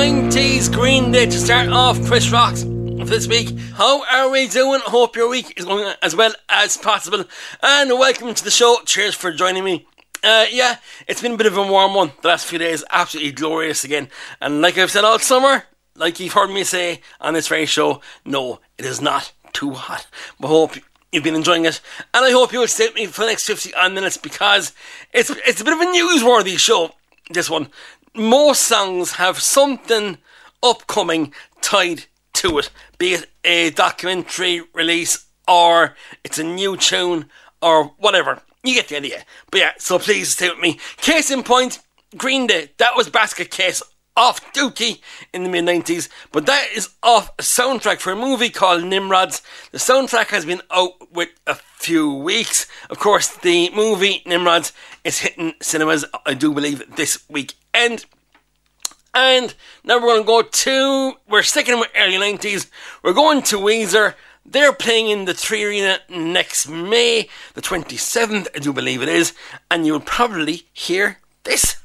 90s Green Day to start off Chris Rocks this week. How are we doing? Hope your week is going as well as possible. And welcome to the show. Cheers for joining me. Yeah, it's been a bit of a warm one the last few days. Absolutely glorious again. And like I've said all summer, like you've heard me say on this very show, no, it is not too hot. But hope you've been enjoying it, and I hope you will stay with me for the next 50 odd minutes, because it's a bit of a newsworthy show, this one. Most songs have something upcoming tied to it, be it a documentary release or it's a new tune or whatever. You get the idea. But yeah, so please stay with me. Case in point, Green Day. That was Basket Case off Dookie in the mid-90s, but that is off a soundtrack for a movie called Nimrods. The soundtrack has been out with a few weeks. Of course, the movie Nimrods is hitting cinemas, I do believe, this weekend. And now we're sticking with early 90s. We're going to Weezer. They're playing in the 3 Arena next May, the 27th, I do believe it is, and you'll probably hear this.